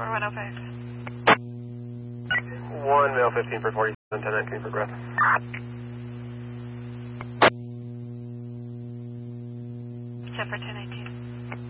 4105. 1 male 15 for 47, 1019 for breath. Check for 1019.